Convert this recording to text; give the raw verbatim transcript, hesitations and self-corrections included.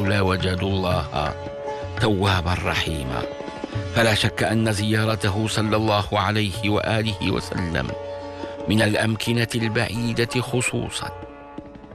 لوجدوا الله توابا رحيما. فلا شك أن زيارته صلى الله عليه وآله وسلم من الأمكنة البعيدة خصوصا